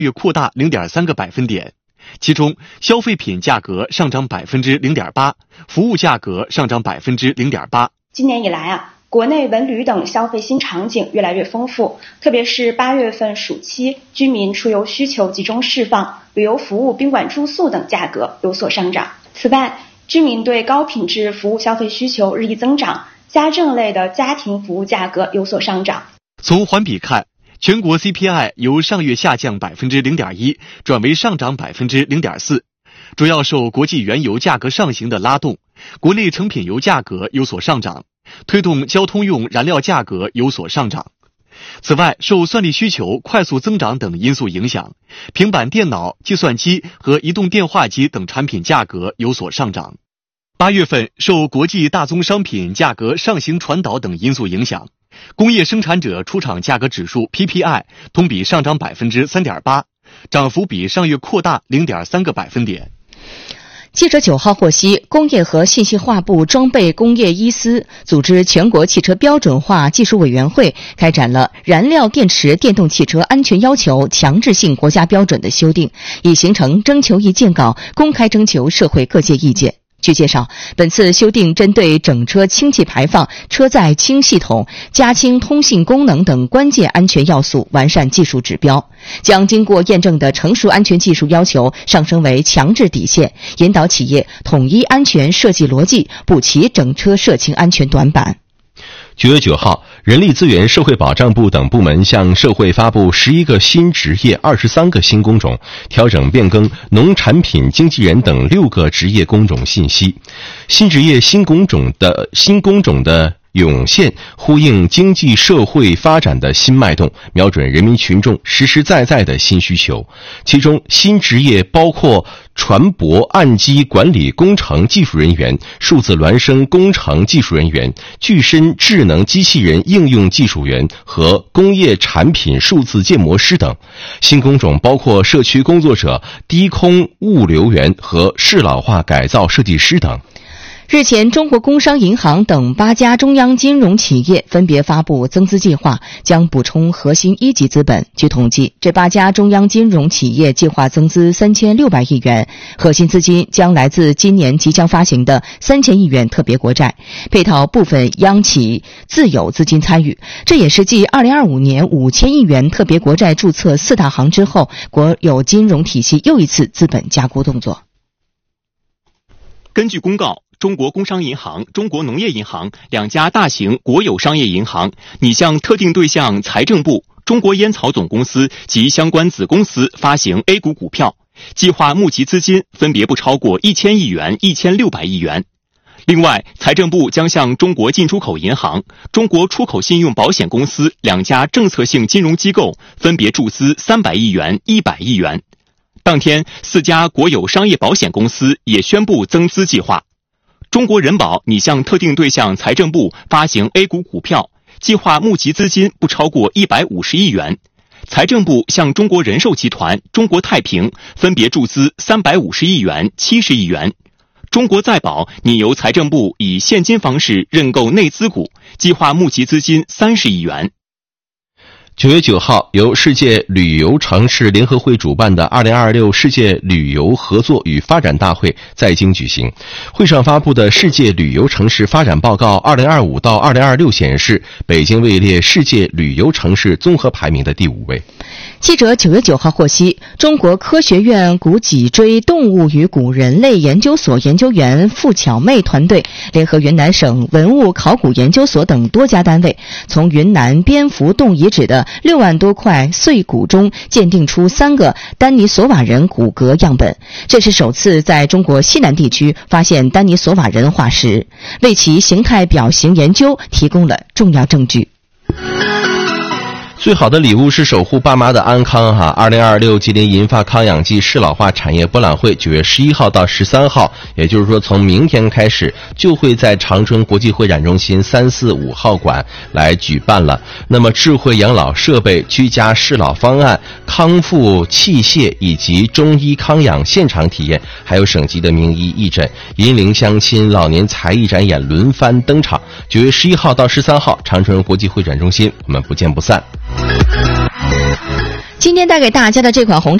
月扩大 0.3个百分点。其中，消费品价格上涨 0.8%， 服务价格上涨 0.8%。 今年以来国内文旅等消费新场景越来越丰富，特别是8月份暑期，居民出游需求集中释放，旅游服务、宾馆住宿等价格有所上涨。此外，居民对高品质服务消费需求日益增长，家政类的家庭服务价格有所上涨。 从环比看，全国 CPI 由上月下降 0.1%， 转为上涨 0.4%， 主要受国际原油价格上行的拉动，国内成品油价格有所上涨，推动交通用燃料价格有所上涨。此外，受算力需求快速增长等因素影响，平板电脑、计算机和移动电话机等产品价格有所上涨。8月份受国际大宗商品价格上行传导等因素影响，工业生产者出厂价格指数 PPI 同比上涨 3.8%， 涨幅比上月扩大 0.3个百分点。 记者9号获悉，工业和信息化部装备工业一司组织全国汽车标准化技术委员会开展了燃料电池电动汽车安全要求强制性国家标准的修订，已形成征求意见稿，公开征求社会各界意见。据介绍，本次修订针对整车氢气排放、车载氢系统、加氢通信功能等关键安全要素完善技术指标，将经过验证的成熟安全技术要求上升为强制底线，引导企业统一安全设计逻辑，补齐整车涉氢安全短板。 9月9号，人力资源社会保障部等部门向社会发布11个新职业、23个新工种，调整变更农产品经纪人等6个职业工种信息。新职业新工种的涌现呼应经济社会发展的新脉动，瞄准人民群众实实在在的新需求。其中，新职业包括船舶岸基管理工程技术人员、数字孪生工程技术人员、具身智能机器人应用技术员和工业产品数字建模师等。新工种包括社区工作者、低空物流员和适老化改造设计师等。 日前，中国工商银行等8家中央金融企业分别发布增资计划，将补充核心一级资本。据统计，这8家中央金融企业计划增资3600亿元，核心资金将来自今年即将发行的3000亿元特别国债，配套部分央企自有资金参与。这也是继2025年5000亿元特别国债注册4大行之后，国有金融体系又一次资本加固动作。 根据公告，中国工商银行、中国农业银行2家大型国有商业银行拟向特定对象财政部、中国烟草总公司及相关子公司发行 A 股股票，计划募集资金分别不超过1000亿元、1600亿元。另外，财政部将向中国进出口银行、中国出口信用保险公司2家政策性金融机构分别注资300亿元、100亿元。当天，4家国有商业保险公司也宣布增资计划。中国人保拟向特定对象财政部发行 A 股股票，计划募集资金不超过150亿元。财政部向中国人寿集团、中国太平分别注资350亿元、70亿元。中国再保拟由财政部以现金方式认购内资股，计划募集资金30亿元。 9月9号，由世界旅游城市联合会主办的2026世界旅游合作与发展大会在京举行。会上发布的世界旅游城市发展报告2025到2026显示，北京位列世界旅游城市综合排名的第5位。 记者9月9号获悉，中国科学院古脊椎动物与古人类研究所研究员付巧妹团队联合云南省文物考古研究所等多家单位，从云南蝙蝠洞遗址的6万多块碎骨中鉴定出3个丹尼索瓦人骨骼样本，这是首次在中国西南地区发现丹尼索瓦人化石，为其形态表型研究提供了重要证据。 最好的礼物是守护爸妈的安康2026吉林银发康养剂适老化产业博览会9月11号到13号，也就是说从明天开始就会在长春国际会展中心3、4、5号馆来举办了。那么智慧养老设备、居家适老方案、康复器械以及中医康养现场体验，还有省级的名医义诊、银龄相亲、老年才艺展演轮番登场。9月11号到13号，长春国际会展中心，我们不见不散。 今天带给大家的这款红